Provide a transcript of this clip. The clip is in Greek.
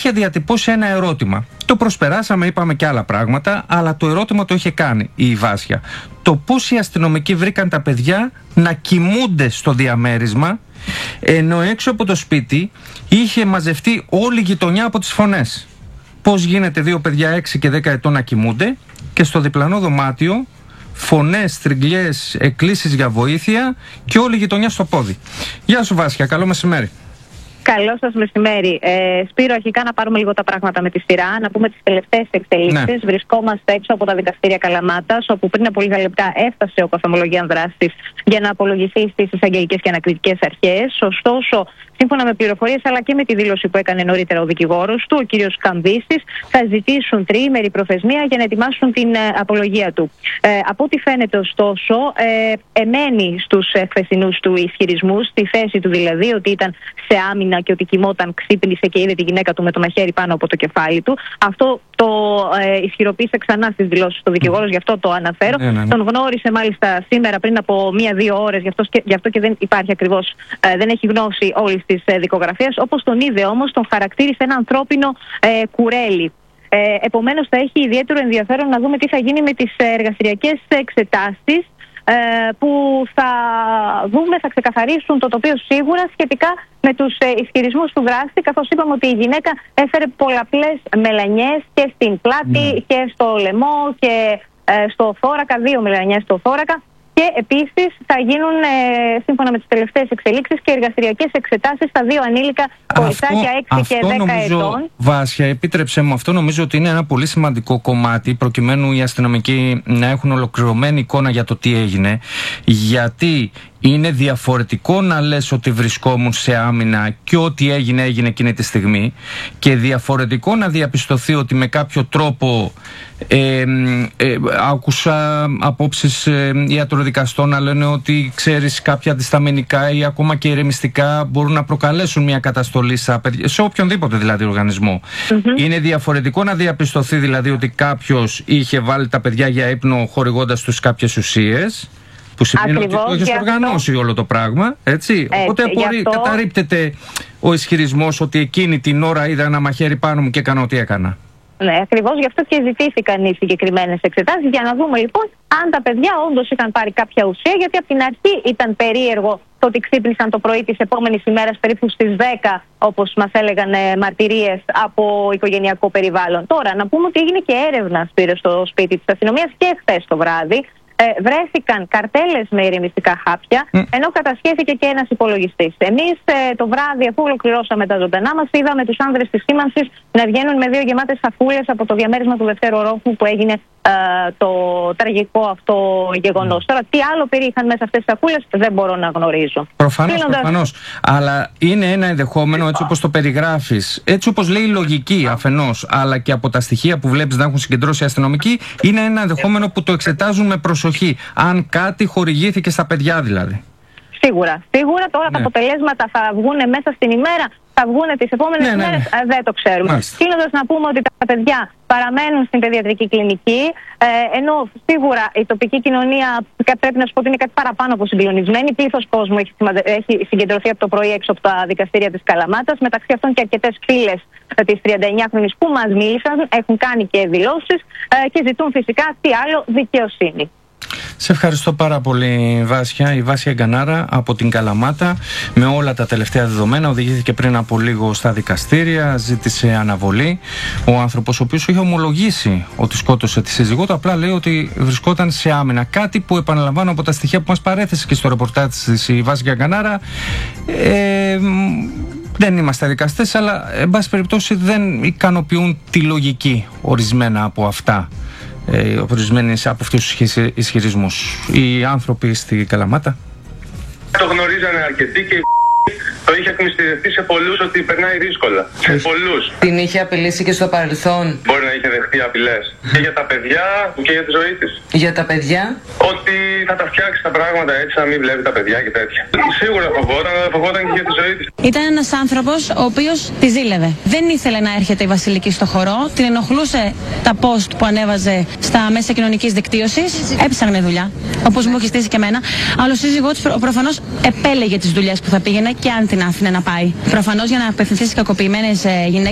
είχε διατυπώσει ένα ερώτημα. Το προσπεράσαμε, είπαμε και άλλα πράγματα, αλλά το ερώτημα το είχε κάνει η Βάσια. Το πώς οι αστυνομικοί βρήκαν τα παιδιά να κοιμούνται στο διαμέρισμα, ενώ έξω από το σπίτι είχε μαζευτεί όλη η γειτονιά από τις φωνές. Πώς γίνεται 2 παιδιά 6 και 10 ετών να κοιμούνται και στο διπλανό δωμάτιο φωνές, τριγκλιές, εκκλήσεις για βοήθεια και όλη η γειτονιά στο πόδι. Γεια σου Βάσια, καλό μεσημέρι. Καλό σας μεσημέρι. Σπύρο, αρχικά να πάρουμε λίγο τα πράγματα με τη σειρά, να πούμε τις τελευταίες εξελίξεις. Ναι. Βρισκόμαστε έξω από τα δικαστήρια Καλαμάτας, όπου πριν από λίγα λεπτά έφτασε ο Καφαμολογίαν Δράστης για να απολογηθεί στις εισαγγελικές και ανακριτικές αρχές. Ωστόσο, σύμφωνα με πληροφορίες αλλά και με τη δήλωση που έκανε νωρίτερα ο δικηγόρος του, ο κύριος Καμβίστης, θα ζητήσουν 3ημερη προθεσμία για να ετοιμάσουν την απολογία του. Από ό,τι φαίνεται, ωστόσο, εμένει στους χθεσινούς του ισχυρισμούς, στη θέση του δηλαδή ότι ήταν σε άμυνα και ότι κοιμόταν, ξύπνησε και είδε τη γυναίκα του με το μαχαίρι πάνω από το κεφάλι του. Αυτό το ισχυροποίησε ξανά στις δηλώσεις του δικηγόρος, γι' αυτό το αναφέρω. Τον γνώρισε μάλιστα σήμερα πριν από 1-2 ώρες, γι' αυτό και δεν υπάρχει ακριβώς, δεν έχει γνώση όλης της δικογραφίας. Όπως τον είδε όμως, τον χαρακτήρισε ένα ανθρώπινο κουρέλι. Επομένως, θα έχει ιδιαίτερο ενδιαφέρον να δούμε τι θα γίνει με τις εργαστηριακές εξετάσεις που θα δούμε, θα ξεκαθαρίσουν το τοπίο σίγουρα σχετικά με τους ισχυρισμούς του δράστη, καθώς είπαμε ότι η γυναίκα έφερε πολλαπλές μελανιές και στην πλάτη και στο λαιμό και στο θώρακα, 2 μελανιές στο θώρακα. Και επίσης θα γίνουν, σύμφωνα με τις τελευταίες εξελίξεις, και εργαστηριακές εξετάσεις στα 2 ανήλικα κοριτσάκια 6 και 10 ετών. Βάσια, επίτρεψε μου, αυτό νομίζω ότι είναι ένα πολύ σημαντικό κομμάτι, προκειμένου οι αστυνομικοί να έχουν ολοκληρωμένη εικόνα για το τι έγινε. Γιατί είναι διαφορετικό να λες ότι βρισκόμουν σε άμυνα και ό,τι έγινε εκείνη τη στιγμή, και διαφορετικό να διαπιστωθεί ότι με κάποιο τρόπο άκουσα απόψεις ιατροδικαστών να λένε ότι, ξέρεις, κάποια αντισταμινικά ή ακόμα και ηρεμιστικά μπορούν να προκαλέσουν μια καταστολή σε οποιονδήποτε δηλαδή οργανισμό. Είναι διαφορετικό να διαπιστωθεί δηλαδή ότι κάποιος είχε βάλει τα παιδιά για ύπνο χορηγώντας τους κάποιες ουσίες, που σημαίνει ότι το έχεις οργανώσει όλο το πράγμα, έτσι. Οπότε καταρρίπτεται ο ισχυρισμός ότι εκείνη την ώρα είδα ένα μαχαίρι πάνω μου και έκανα ό,τι έκανα. Ναι, ακριβώς γι' αυτό και ζητήθηκαν οι συγκεκριμένες εξετάσεις, για να δούμε λοιπόν αν τα παιδιά όντως είχαν πάρει κάποια ουσία, γιατί από την αρχή ήταν περίεργο το ότι ξύπνησαν το πρωί της επόμενης ημέρας περίπου στις 10, όπως μας έλεγαν μαρτυρίες από οικογενειακό περιβάλλον. Τώρα, να πούμε ότι έγινε και έρευνα στο σπίτι της αστυνομίας και χθες το βράδυ. Βρέθηκαν καρτέλες με ηρεμιστικά χάπια, ενώ κατασχέθηκε και ένας υπολογιστής. Εμείς το βράδυ, αφού ολοκληρώσαμε τα ζωντανά μας, είδαμε τους άνδρες της σήμανσης να βγαίνουν με 2 γεμάτες σακούλες από το διαμέρισμα του δευτέρου ορόφου που έγινε το τραγικό αυτό γεγονός. Τώρα, τι άλλο περιείχαν μέσα αυτές τις σακούλες δεν μπορώ να γνωρίζω. Προφανώς. Αλλά είναι ένα ενδεχόμενο, έτσι όπως το περιγράφεις, έτσι όπως λέει η λογική αφενός, αλλά και από τα στοιχεία που βλέπεις να έχουν συγκεντρώσει οι αστυνομικοί, είναι ένα ενδεχόμενο που το εξετάζουν με προσοχή. Αν κάτι χορηγήθηκε στα παιδιά δηλαδή. Σίγουρα. Τώρα τα αποτελέσματα θα βγουν μέσα στην ημέρα, θα βγουν τις επόμενες ημέρες, δεν το ξέρουμε. Κλείνοντας, να πούμε ότι τα παιδιά παραμένουν στην παιδιατρική κλινική, ενώ σίγουρα η τοπική κοινωνία, πρέπει να σου πω ότι είναι κάτι παραπάνω από συγκλονισμένη. Πλήθος κόσμου έχει συγκεντρωθεί από το πρωί έξω από τα δικαστήρια της Καλαμάτας, μεταξύ αυτών και αρκετές φίλες της 39χρονης που μας μίλησαν, έχουν κάνει και δηλώσεις και ζητούν φυσικά τι άλλο, δικαιοσύνη. Σε ευχαριστώ πάρα πολύ, Βάσια. Η Βάσια Εγκανάρα από την Καλαμάτα, με όλα τα τελευταία δεδομένα, οδηγήθηκε πριν από λίγο στα δικαστήρια, ζήτησε αναβολή. Ο άνθρωπος, ο οποίος είχε ομολογήσει ότι σκότωσε τη σύζυγό του, απλά λέει ότι βρισκόταν σε άμυνα. Κάτι που, επαναλαμβάνω, από τα στοιχεία που μας παρέθεσε και στο ρεπορτάζ της η Βάσια Εγκανάρα, δεν είμαστε δικαστές, αλλά εν πάση περιπτώσει δεν ικανοποιούν τη λογική ορισμένα από αυτά. Ορισμένες από αυτούς τους ισχυρισμούς. Οι άνθρωποι στη Καλαμάτα το γνωρίζανε αρκετοί και το είχε εκμυστηρευτεί σε πολλούς ότι περνάει δύσκολα. Σε πολλούς. Την είχε απειλήσει και στο παρελθόν. Μπορεί να είχε δεχτεί απειλές. Και για τα παιδιά και για τη ζωή της. Για τα παιδιά. Ότι θα τα φτιάξει τα πράγματα έτσι, να μην βλέπει τα παιδιά και τέτοια. Σίγουρα φοβόταν και για τη ζωή της. Ήταν ένας άνθρωπος ο οποίος τη ζήλευε. Δεν ήθελε να έρχεται η Βασιλική στο χορό. Την ενοχλούσε τα post που ανέβαζε στα μέσα κοινωνικής δικτύωσης. Έψαχνε δουλειά, όπως μου έχει στήσει και εμένα. Αλλά ο σύζυγός της προφανώς επέλεγε τις δουλειές που θα πήγαινε και αν την άφηνε να πάει. Προφανώς για να απευθυνθεί στις κακοποιημένες γυναίκες.